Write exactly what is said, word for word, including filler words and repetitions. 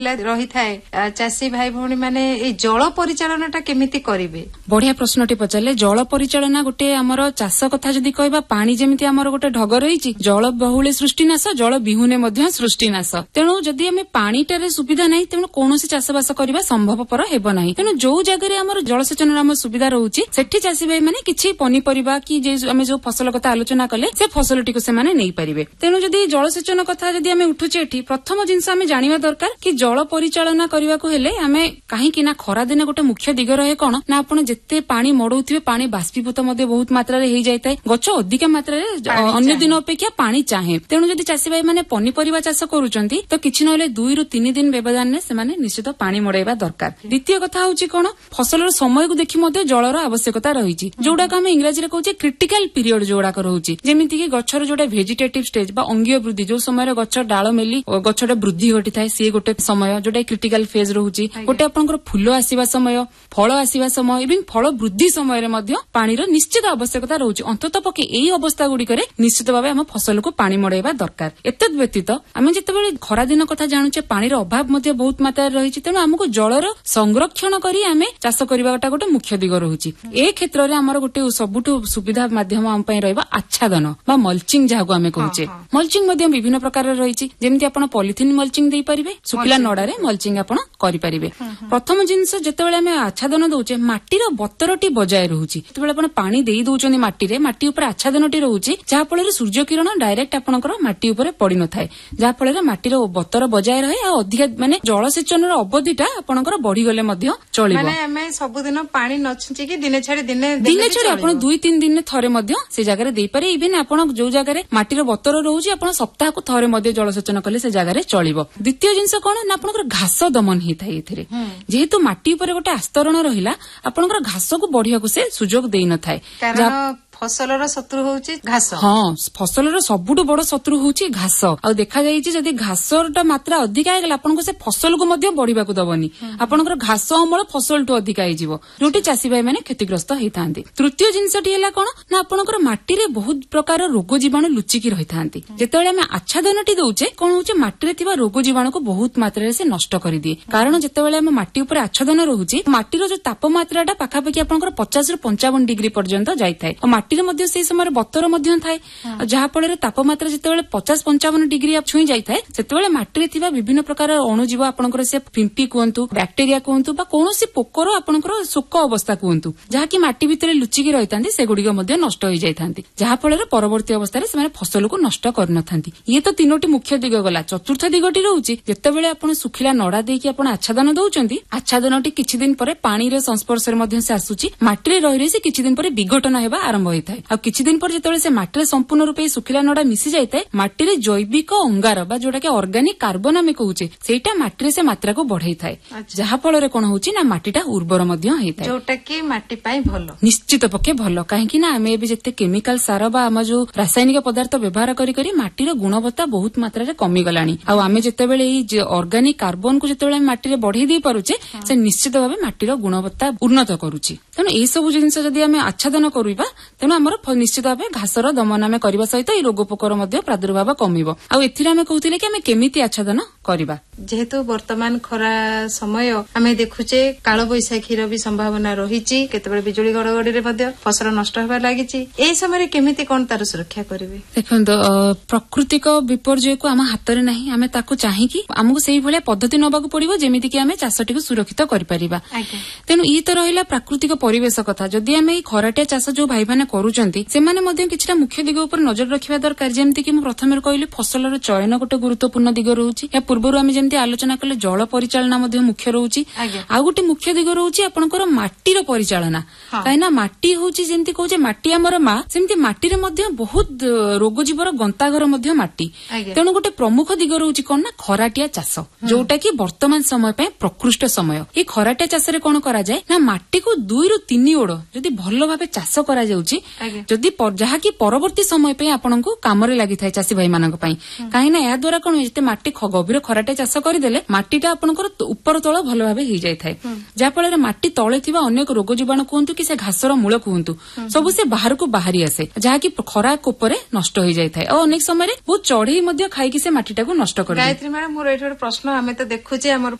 रही थाए चाषी भाई भौणी माने ए जल परिचालनाटा केमिति करिवे? बढ़िया प्रश्नटी पचारे। जल परिचालना गोटे आमर चाष कथा जदि कहबा पानी जेमिति आमर गोटे ढग रही जल बहुले सृष्टिनाश जल बिहुने मध्य सृष्टिनाश। तेणु जदि आम पानीटारे सुविधा नहीं तेणु कौन चाषबास करबा संभवपर हेब नहीं। तेणु जो जगह आमर जलसेचन आम सुविधा रोचे सेठी चाषी भाई माने किछि पनीपरिबा कि आम जो फसल कथा आलोचना कले से फसलटी को से माने नहीं पारिबे। तेणु जदि जलसेचन कथा जदि आम उठुचे एठी प्रथम जिनस आम जानिबा दरकार कि जल परिचालना करने को हेले आमे कहीं ना खरा दिन गोटे मुख्य दिग रहे कौन ना आपण जिते पानी मड़ौथिबे पानी बाष्पीभूत मध्य बहुत मात्रा रे हो जाए गछ अधिक मात्रा अन्य दिन अपेक्षा पानी चाहे। तेणु जदि चाषी भाई माने पनीपरिबा चाष करूचंती तो किछि नले दुई रु तीन दिन व्यवधान से माने निश्चित पानी मड़ाइबा दरकार। द्वितीय कथा होची कोन फसलर समय को देखि मध्य जलर आवश्यकता रही जोडा हम इंग्राजी रे कहूचे क्रिटिकल पीरियड जोडा रहउची जेमिति कि गछर जोडा वेजिटेटिव स्टेज बा अंगीय वृद्धि जो समय गछ डाल मेली गछटा वृद्धि घटी थाए सी गोटे समय जोटा क्रिटिकल फेज रोचे गोटे आपंकर फूल आसवा समय फल आसवा समय एवं फल वृद्धि समय पानी निश्चित आवश्यकता रोचे। अंतत पक्षे यही अवस्था गुड़िक निश्चित भाव आम फसल को पानी मड़ाइबा दरकार। एतद व्यतीत आम जिते खरा दिन कथा जानूचे पानीर अभाव बहुत मात्रा रही तेणु आमको जलर संरक्षण करी आम चाष करवाटा गोटे मुख्य दिग रोचे। ए क्षेत्र में आमर गोटे सबुठु सुविधा माध्यम आम रहा आच्छादन बा मल्चिंग जहां आम कहूचे। मल्चिंग विभिन्न प्रकार रही जमी आप पॉलिथिन मल्चिंग दे पारिबे सुखिला नड़ारे मल्चिंग आपण करि पारिबे। प्रथम जिनस जेतेबेले आमे आच्छादन दउचे माटीर बतरटी बजाय रहउची जेतेबेले आपण पानी देई दउचनी माटी रे माटी ऊपर आच्छादनटी रहउची जहा फल रे सूर्य किरण डायरेक्ट आपणकर माटी ऊपर पड़ी न थाए जहा फल रे माटीर बतर बजाय रहे आ अधिक माने जलसेचन रो अवधिटा आपणकर बढ़ी गले मध्य चलिबो। माने आमे सब दिन पानी न छिंची कि दिने छाडी दिने दिने छाडी आपण दुई तीन दिन थरे मध्य से जगह रे देई पारे। इवन आपण जो जगह रे माटीर बतर रहउची आपण सप्ताह को थरे मध्य जलसेचन कले से जगह रे चलिबो। द्वितीय जिनस कोन ना आपणकर घास दमन हिताए एथिरे जेहेतु माटी ऊपर गोटे आस्तरण रहिला आपणकर घास को बढ़िया को से सुजोग देई न थाए कारण फसलर शत्रु होउची घास। हाँ फसलर सबुठु बड़ शत्रु होउची घास आ देखा जाइछि जदि घासर मात्रा अधिक आइगला आपनको से फसल को मध्य बढ़िबा को दबनी आपनकर घास अमल फसल टु अधिक आइ जिवो जोटी चासी भाई माने क्षतिग्रस्त हेतांती। तृतीय जिनसटी हैला कोन ना आपनकर माटी रे बहुत प्रकार रोग जीवाणु लुचिकी रहितांती जेतेबेले हम आच्छादनटी दउचे कोन होउचे माटी रे थिबा रोग जीवाणु को बहुत मात्रा रे से नष्ट करि दिए। कारण जेतेबेले हम माटी ऊपर आच्छादन रहउची माटीर जो तापमात्राटा पाखापाखि आपनकर पचास रु पंचावन डिग्री पर्यंत जाई थाए और माटी रे मध्य से समय बतर मध्य थाए जहा फल तापमात्रा जितेबाला पचास पंचावन डिग्री छुई जाए से माटी थिबा विभिन्न प्रकार अणुजीव आपनकर से पिंपी कहतु बैक्टेरिया कहतु बा कोनोसी पोकर आपनकर शोक अवस्था कहतु जहाँकि माटी भितर लुचिकी रही से गुड़िक नष्ट हो जाती जहा फल परवर्ती अवस्था से फसल को नष्ट करन थांती। ये तो तीनोटी मुख्य दिग गला। चतुर्थ दिगटी रोचे जेतेबेले आपण सुखिला नड़ा देकी आपण आच्छादन दउचंती आच्छादनटी किछि दिन परे पानी रे संस्पर्श मध्य से आसुची माटी रे रहि रहि से किछि दिन परे विघटन हेबा आरंभ होइथाय आ किछि दिन पर जेतेबेले से माटी संपूर्ण रूपे सुखिला नड़ा मिसी जाए माटी रे जैविक अंगार बा जोटा कि ऑर्गेनिक कार्बन आमे कहूचे सेटा माटी से मात्रा को बढ़ाई थाए जहा फल रे कोन होची ना माटीटा उर्वर मध्य हेइथाय जोटा कि माटी पाई भलो निश्चित पक्षे भलो काहेकि ना आमे एबे जेते केमिकल सार बा आम जो रासायनिक पदार्थ व्यवहार करी करी माटीर गुणवत्ता बहुत मात्रा रे कमी गलानी आ आमे जेतेबेले ई ऑर्गेनिक कार्बन को जेतेबेले माटी रे बढ़ाई दे पारुचे से निश्चित भाबे माटीर गुणवत्ता उन्नत करूची। तेणु एई सब जिनिस जदि आमे आच्छादन करिबा तेणु हमर निश्चित भाबे घासर दमन आमे करबा सहित ई रोग पोकर मध्य प्रादुर्भाव कमिबो। आ एथिरे आमे कहउतिले कि आमे केमिति आच्छादन करिबा जेहेतु वर्तमान खरा समय आमे देखुचे काल बैसाखीर भी संभावना रहिची केतेबेले बिजुली गड़गड़ी रे मध्य फसल नष्ट होबा लागिची एई समय केमिति कोन तार सुरक्षा करिवे? देखंतो प्राकृतिक विपर्यय को आम हाथ रे नाही आमे ताकू चाहि कि हमकु सेही भलिया पद्धति नबाकू पड़िबो जेमिति कि आमे चाषटी को सुरक्षित करि परिबा। तेणु ई तो रहिला प्राकृतिक परिवेश कथा। जदि आमे ई खराटिया चाष जो भाई माने करूचंती से माने मध्य किछटा मुख्य दिग ऊपर नजर रखिबा दरकार जेमिति कि म प्रथमे कहली फसलर चयन गोटे गुरुत्वपूर्ण दिग रहउची या पूर्वरु आमे जेमिति आलोचना कले जल परिचालना मध्य मुख्य रहउची आ गोटे मुख्य दिग रहउची आपनकर माटीर परिचालना काइना माटी होउची जेमिति कहूचे माटी हमर मा सेमिति माटी रे मध्य बहुत रोग जीवर गंताघर मध्य माटी। तेणु गोटे प्रमुख दिग रहउची कोन ना खराटिया चाष जोटा कि वर्तमान समय पे प्रकृष्ट समय। ए खराटिया चाष रे कोन करा जाय ना माटी को दुई रु तीन ओड़ जदि भलो भाबे चाष करा जाउची ଯଦି ଯାହାକି ପରବର୍ତ୍ତୀ ସମୟ ପାଇଁ ଆପଣଙ୍କୁ କାମରେ ଲାଗିଥାଏ ଚାଷୀ ଭାଇ ମାନଙ୍କ ପାଇଁ। କାହିଁକି ନା ଏହା ଦ୍ୱାରା କଣ ଯେତେ ମାଟି ଗଭୀର ଖରାଟେ ଚାଷ କରିଦେଲେ ମାଟିଟା ଆପଣଙ୍କର ଉପର ତଳ ଭଲ ଭାବେ ହେଇଯାଇଥାଏ, ଯାହାଫଳରେ ମାଟି ତଳେ ଥିବା ଅନେକ ରୋଗ ଜୀବାଣୁ କୁହନ୍ତୁ କି ସେ ଘାସର ମୂଳ କୁହନ୍ତୁ ସବୁ ସେ ବାହାରକୁ ବାହାରି ଆସେ, ଯାହାକି ଖରା କୋପରେ ନଷ୍ଟ ହେଇଯାଇଥାଏ ଆଉ ଅନେକ ସମୟରେ ବହୁତ ଚଢେଇ ମଧ୍ୟ ଖାଇକି ସେ ମାଟିଟାକୁ ନଷ୍ଟ କରିଦିଏ। ଗାୟତ୍ରୀ ମ୍ୟାଡାମ ମୋର ଏଇଠି ଗୋଟେ ପ୍ରଶ୍ନ, ଆମେ ତ ଦେଖୁଛେ ଆମର